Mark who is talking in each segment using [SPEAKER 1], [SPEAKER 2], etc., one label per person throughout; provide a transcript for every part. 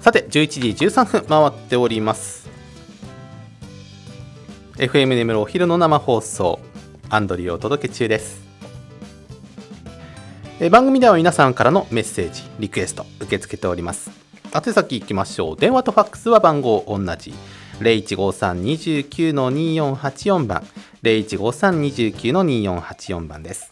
[SPEAKER 1] さて11時13分回っております。 FM 根室お昼の生放送、アンドリューをお届け中です。番組では皆さんからのメッセージリクエスト受け付けております。宛先いきましょう。電話とファックスは番号同じ 0153-29-2484 番 0153-29-2484 番です。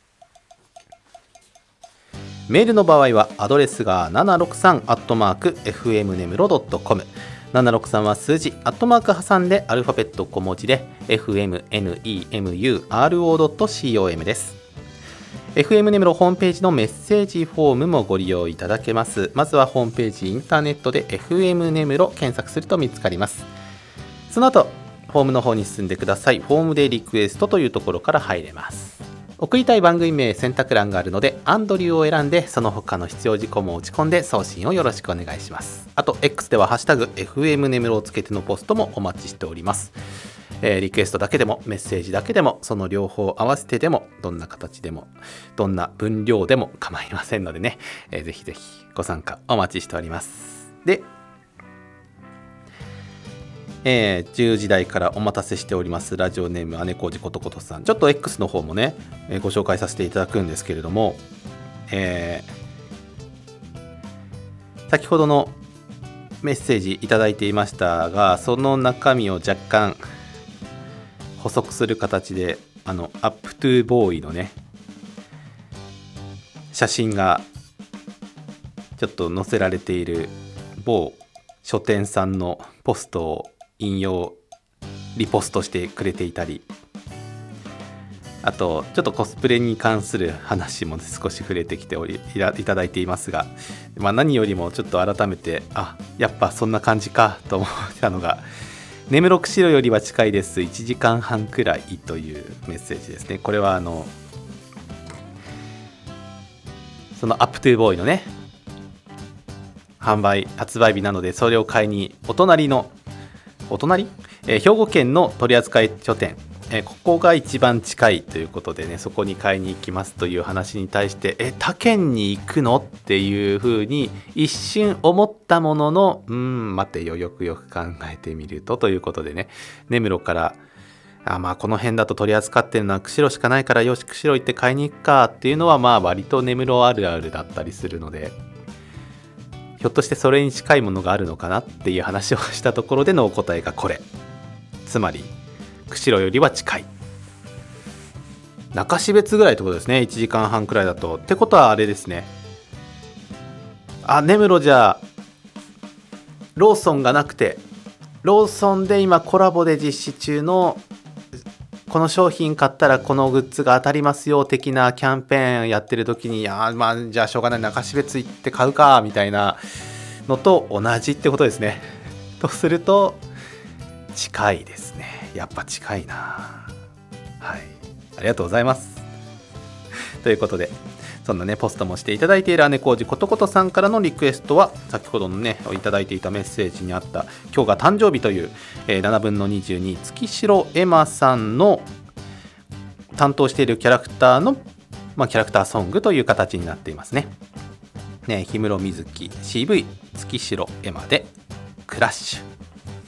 [SPEAKER 1] メールの場合はアドレスが 763@fmnemuro.com、 763は数字アットマーク挟んでアルファベット小文字で fmnemuro.com です。 FM 根室ホームページのメッセージフォームもご利用いただけます。まずはホームページインターネットで FM 根室検索すると見つかります。その後フォームの方に進んでください。フォームでリクエストというところから入れます。送りたい番組名選択欄があるのでアンドリューを選んで、その他の必要事項も打ち込んで送信をよろしくお願いします。あと X ではハッシュタグ FM 根室をつけてのポストもお待ちしております。リクエストだけでもメッセージだけでも、その両方合わせてでも、どんな形でもどんな分量でも構いませんのでね、ぜひぜひご参加お待ちしております。で10時台からお待たせしておりますラジオネーム姉小路ことことさん、ちょっと X の方もね、ご紹介させていただくんですけれども、先ほどのメッセージいただいていましたが、その中身を若干補足する形でアップトゥーボーイのね写真がちょっと載せられている某書店さんのポストを引用リポストしてくれていたり、あとちょっとコスプレに関する話も少し触れてきていただいていますが、何よりもちょっと改めてやっぱそんな感じかと思ったのが、根室釧路よりは近いです、1時間半くらいというメッセージですね。これはそのアップトゥーボーイのね発売日なので、それを買いにお隣、兵庫県の取扱書店、ここが一番近いということでね、そこに買いに行きますという話に対して、他県に行くのっていうふうに一瞬思ったものの、待てよ、よくよく考えてみるということでね、根室からこの辺だと取り扱ってるのは釧路しかないから、よし釧路行って買いに行くかっていうのは割と根室あるあるだったりするので、ひょっとしてそれに近いものがあるのかなっていう話をしたところでのお答えがこれ。つまり釧路よりは近い、中標津ぐらいってことですね。1時間半くらいだと。ってことはあれですね、根室じゃローソンがなくて、ローソンで今コラボで実施中のこの商品買ったらこのグッズが当たりますよ的なキャンペーンやってる時に、じゃあしょうがない、中標津行って買うかみたいなのと同じってことですね。とすると近いですね。やっぱ近いな。はい、ありがとうございます。ということで、そんなねポストもしていただいている姉小路ことことさんからのリクエストは、先ほどのねいただいていたメッセージにあった今日が誕生日という、7分の22月城エマさんの担当しているキャラクターの、キャラクターソングという形になっていますね。氷室瑞希 CV 月城エマでクラッシュ。